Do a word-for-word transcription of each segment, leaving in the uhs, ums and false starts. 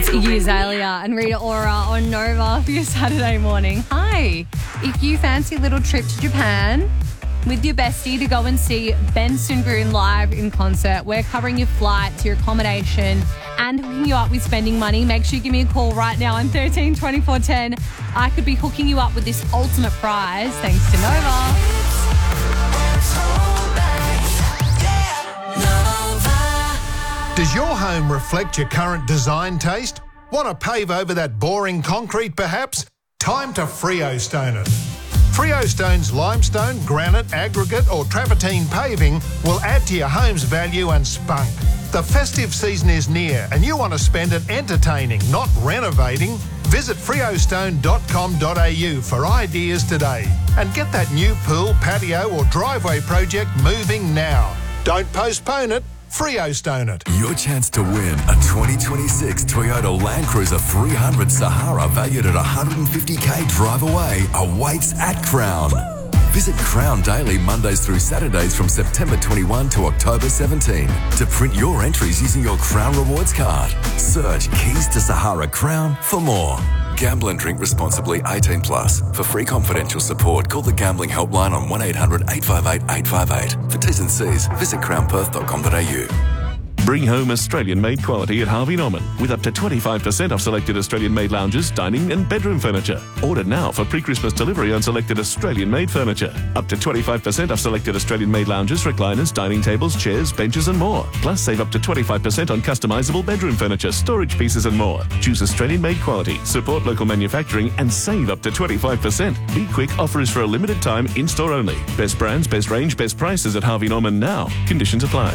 It's Iggy Azalea and Rita Ora on Nova for your Saturday morning. Hi. If you fancy a little trip to Japan with your bestie to go and see Ben Sungroon live in concert, we're covering your flight to your accommodation and hooking you up with spending money. Make sure you give me a call right now on thirteen twenty-four ten. I could be hooking you up with this ultimate prize thanks to Nova. Does your home reflect your current design taste? Want to pave over that boring concrete perhaps? Time to Freostone it. Freostone's limestone, granite, aggregate or travertine paving will add to your home's value and spunk. The festive season is near and you want to spend it entertaining, not renovating. Visit freostone dot com dot a u for ideas today and get that new pool, patio or driveway project moving now. Don't postpone it. Freostone it. Your chance to win a twenty twenty-six Toyota Land Cruiser three hundred Sahara valued at one hundred fifty thousand drive away awaits at Crown. Visit Crown daily Mondays through Saturdays from September twenty-first to October seventeenth to print your entries using your Crown Rewards card. Search Keys to Sahara Crown for more. Gamble and drink responsibly. eighteen plus. For free confidential support, call the Gambling Helpline on one eight hundred eight five eight eight five eight. For T's and C's, visit crown perth dot com dot a u. Bring home Australian-made quality at Harvey Norman with up to twenty-five percent off selected Australian-made lounges, dining and bedroom furniture. Order now for pre-Christmas delivery on selected Australian-made furniture. Up to twenty-five percent off selected Australian-made lounges, recliners, dining tables, chairs, benches and more. Plus save up to twenty-five percent on customisable bedroom furniture, storage pieces and more. Choose Australian-made quality, support local manufacturing and save up to twenty-five percent. Be quick, offer is for a limited time, in-store only. Best brands, best range, best prices at Harvey Norman now. Conditions apply.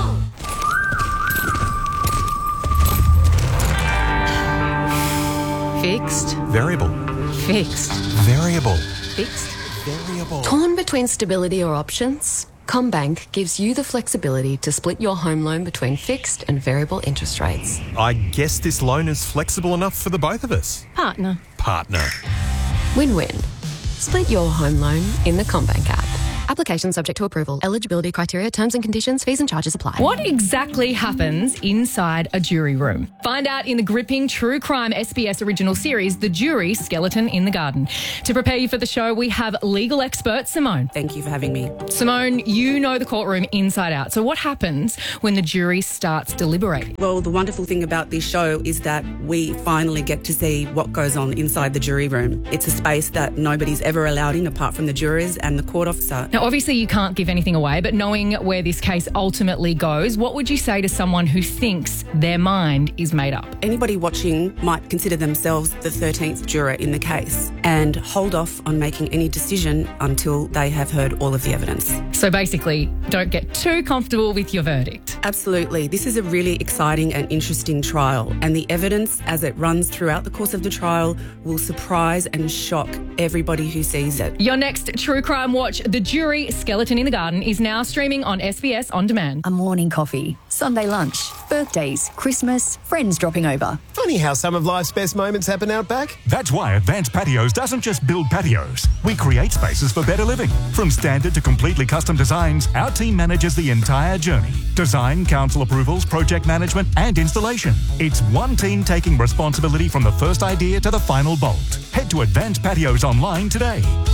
Fixed. Variable. Fixed. Variable. Fixed. Variable. Torn between stability or options? CommBank gives you the flexibility to split your home loan between fixed and variable interest rates. I guess this loan is flexible enough for the both of us. Partner. Partner. Win-win. Split your home loan in the CommBank app. Application subject to approval. Eligibility criteria, terms and conditions, fees and charges apply. What exactly happens inside a jury room? Find out in the gripping true crime S B S original series, The Jury Skeleton in the Garden. To prepare you for the show, we have legal expert Simone. Thank you for having me. Simone, you know the courtroom inside out. So what happens when the jury starts deliberating? Well, the wonderful thing about this show is that we finally get to see what goes on inside the jury room. It's a space that nobody's ever allowed in apart from the jurors and the court officer. Now, obviously you can't give anything away, but knowing where this case ultimately goes, what would you say to someone who thinks their mind is made up? Anybody watching might consider themselves the thirteenth juror in the case and hold off on making any decision until they have heard all of the evidence. So basically, don't get too comfortable with your verdict. Absolutely. This is a really exciting and interesting trial, and the evidence as it runs throughout the course of the trial will surprise and shock everybody who sees it. Your next True Crime Watch, The Jury Skeleton in the Garden, is now streaming on S B S On Demand. A morning coffee, Sunday lunch, birthdays, Christmas, friends dropping over. Funny how some of life's best moments happen out back. That's why Advanced Patios doesn't just build patios. We create spaces for better living. From standard to completely custom designs, our team manages the entire journey. Design, council approvals, project management and installation. It's one team taking responsibility from the first idea to the final bolt. Head to Advanced Patios online today.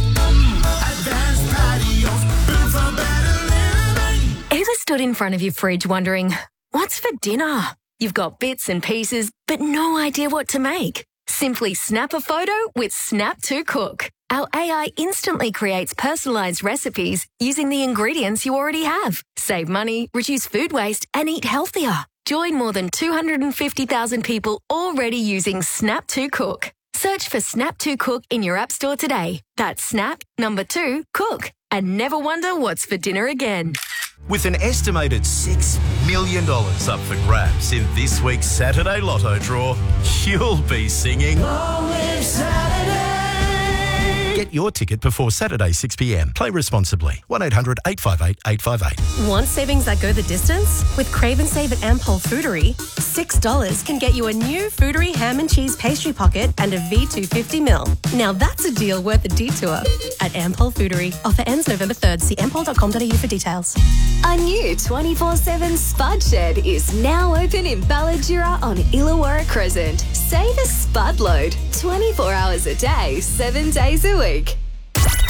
Advanced Patios, built for better living. Ever stood in front of your fridge wondering, what's for dinner? You've got bits and pieces, but no idea what to make. Simply snap a photo with Snap to Cook. Our A I instantly creates personalised recipes using the ingredients you already have. Save money, reduce food waste, and eat healthier. Join more than two hundred fifty thousand people already using Snap to Cook. Search for Snap to Cook in your app store today. That's Snap, number two, Cook. And never wonder what's for dinner again. With an estimated six million dollars up for grabs in this week's Saturday Lotto draw, you'll be singing... Long live Saturday. Get your ticket before Saturday six p m. Play responsibly. one eight hundred eight five eight eight five eight. Want savings that go the distance? With Crave and Save at Ampol Foodery, six dollars can get you a new Foodery ham and cheese pastry pocket and a V two fifty mil. Now that's a deal worth a detour at Ampol Foodery. Offer ends November third. See ampol dot com dot a u for details. A new twenty-four seven Spud Shed is now open in Balladura on Illawarra Crescent. Save a spud load twenty-four hours a day, seven days a week.